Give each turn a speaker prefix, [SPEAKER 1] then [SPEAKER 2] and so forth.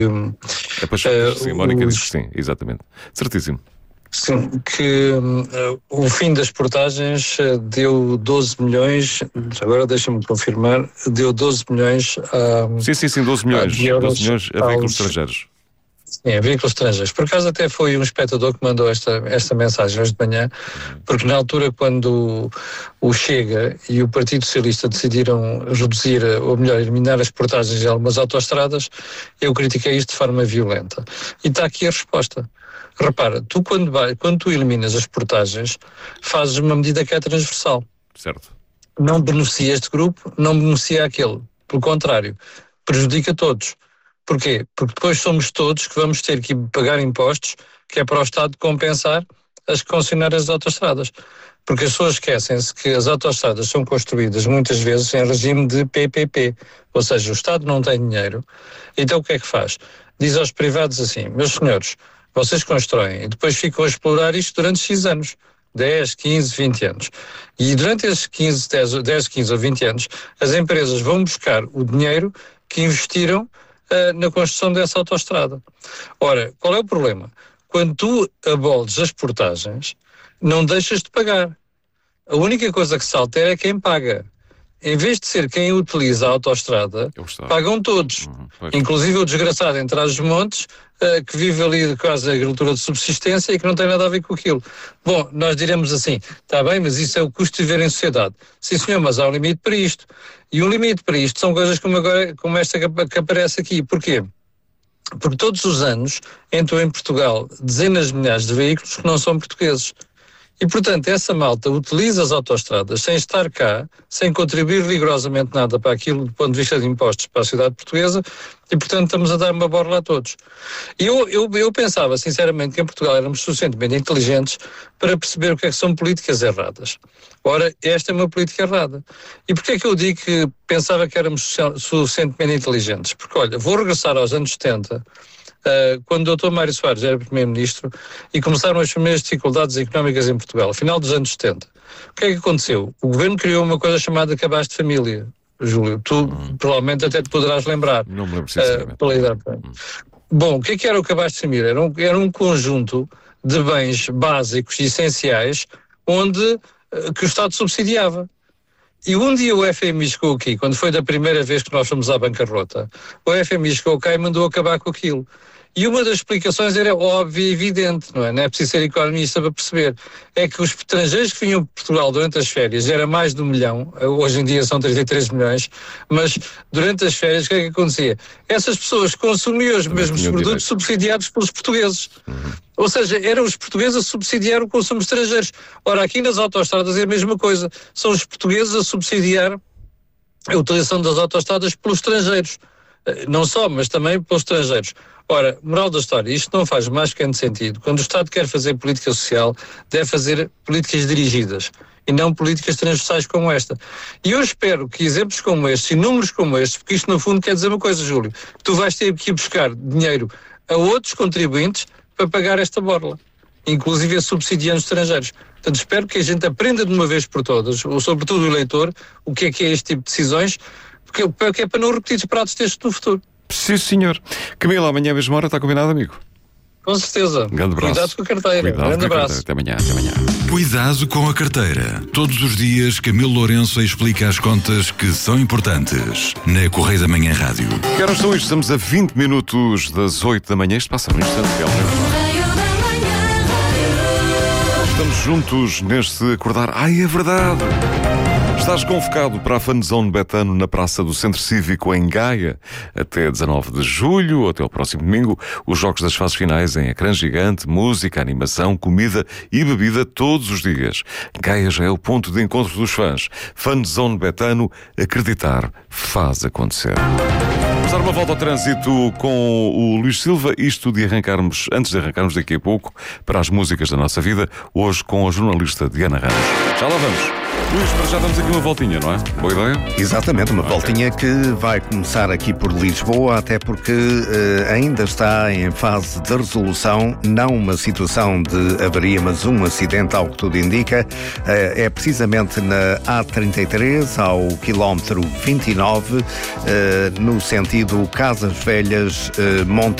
[SPEAKER 1] Pois, sim, Mónica disse que sim, exatamente. Certíssimo.
[SPEAKER 2] Sim, que o fim das portagens deu 12 milhões, agora deixa-me confirmar, deu 12 milhões
[SPEAKER 1] Sim, 12 milhões,
[SPEAKER 2] de euros
[SPEAKER 1] 12 milhões a veículos estrangeiros.
[SPEAKER 2] Sim, a veículos estrangeiros. Por acaso até foi um espectador que mandou esta mensagem hoje de manhã, porque na altura quando o Chega e o Partido Socialista decidiram reduzir, ou melhor, eliminar as portagens de algumas autoestradas, eu critiquei isto de forma violenta. E está aqui a resposta. Repara, tu quando tu eliminas as portagens, fazes uma medida que é transversal.
[SPEAKER 1] Certo.
[SPEAKER 2] Não beneficia este grupo, não beneficia aquele. Pelo contrário, prejudica todos. Porquê? Porque depois somos todos que vamos ter que pagar impostos, que é para o Estado compensar as concessionárias das autoestradas. Porque as pessoas esquecem-se que as autoestradas são construídas muitas vezes em regime de PPP, ou seja, o Estado não tem dinheiro, então o que é que faz? Diz aos privados assim: meus senhores, vocês constroem e depois ficam a explorar isto durante X anos, 10, 15, 20 anos. E durante esses 10, 15 ou 20 anos, as empresas vão buscar o dinheiro que investiram na construção dessa autoestrada. Ora, qual é o problema? Quando tu aboles as portagens, não deixas de pagar. A única coisa que se altera é quem paga. Em vez de ser quem utiliza a autoestrada, pagam todos. Inclusive o desgraçado em Trás-os-Montes, que vive ali quase a agricultura de subsistência e que não tem nada a ver com aquilo. Bom, nós diremos assim: está bem, mas isso é o custo de viver em sociedade. Sim senhor, mas há um limite para isto. E um limite para isto são coisas como esta que aparece aqui. Porquê? Porque todos os anos entram em Portugal dezenas de milhares de veículos que não são portugueses. E, portanto, essa malta utiliza as autoestradas sem estar cá, sem contribuir rigorosamente nada para aquilo do ponto de vista de impostos para a sociedade portuguesa, e, portanto, estamos a dar uma borla a todos. E eu pensava, sinceramente, que em Portugal éramos suficientemente inteligentes para perceber o que é que são políticas erradas. Ora, esta é uma política errada. E porquê é que eu digo que pensava que éramos suficientemente inteligentes? Porque, olha, vou regressar aos anos 70, quando o Dr. Mário Soares era Primeiro-Ministro e começaram as primeiras dificuldades económicas em Portugal, final dos anos 70. O que é que aconteceu? O governo criou uma coisa chamada cabaz de família, Júlio. Tu provavelmente até te poderás lembrar.
[SPEAKER 1] Não me lembro sinceramente.
[SPEAKER 2] Bom, o que era o cabaz de família? Era um conjunto de bens básicos e essenciais que o Estado subsidiava. E um dia o FMI chegou aqui, quando foi da primeira vez que nós fomos à bancarrota, o FMI chegou cá e mandou acabar com aquilo. E uma das explicações era óbvia e evidente, não é? Não é preciso ser economista para perceber. É que os estrangeiros que vinham de Portugal durante as férias era mais de 1 milhão, hoje em dia são 33 milhões, mas durante as férias o que é que acontecia? Essas pessoas consumiam os mesmos produtos subsidiados pelos portugueses. Ou seja, eram os portugueses a subsidiar o consumo de estrangeiros. Ora, aqui nas autoestradas é a mesma coisa. São os portugueses a subsidiar a utilização das autoestradas pelos estrangeiros. Não só, mas também pelos estrangeiros. Ora, moral da história, isto não faz mais que sentido. Quando o Estado quer fazer política social, deve fazer políticas dirigidas e não políticas transversais como esta. E eu espero que exemplos como estes e números como estes, porque isto no fundo quer dizer uma coisa, Júlio, tu vais ter que ir buscar dinheiro a outros contribuintes para pagar esta borla, inclusive a subsidiando os estrangeiros. Portanto, espero que a gente aprenda de uma vez por todas, ou sobretudo o eleitor, o que é este tipo de decisões, porque é para não repetir pratos destes no futuro.
[SPEAKER 1] Sim, senhor. Camila, amanhã à mesma hora, está combinado, amigo?
[SPEAKER 2] Com certeza.
[SPEAKER 1] Grande abraço.
[SPEAKER 2] Cuidado com a carteira. Grande abraço.
[SPEAKER 1] Até amanhã, até amanhã.
[SPEAKER 3] Cuidado com a carteira. Todos os dias, Camilo Lourenço explica as contas que são importantes na Correio da Manhã Rádio.
[SPEAKER 1] Que horas são isto? Estamos a 20 minutos das 8 da manhã. Isto passa num instante, realmente. Estamos juntos neste acordar. Ai, é verdade! Estás convocado para a Fanzone Betano na Praça do Centro Cívico em Gaia até 19 de julho, até o próximo domingo. Os jogos das fases finais em ecrã gigante, música, animação, comida e bebida todos os dias. Gaia já é o ponto de encontro dos fãs. Fanzone Betano, acreditar faz acontecer. Vamos dar uma volta ao trânsito com o Luís Silva, isto de arrancarmos, antes de arrancarmos daqui a pouco, para as músicas da nossa vida, hoje com a jornalista Diana Ramos. Já lá vamos. Luís, para já damos aqui uma voltinha, não é? Boa ideia?
[SPEAKER 4] Exatamente, uma voltinha que vai começar aqui por Lisboa, até porque ainda está em fase de resolução, não uma situação de avaria, mas um acidente, ao que tudo indica. É precisamente na A33, ao quilómetro 29, no sentido Casas Velhas, Monte